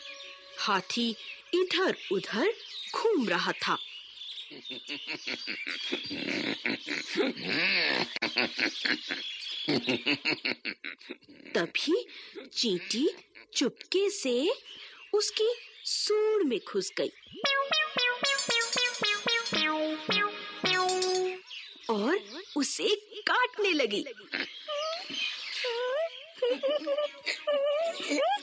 हाथी इधर-उधर घूम रहा था। तभी चींटी चुपके से उसकी सूंड में घुस गई और उसे काटने लगी।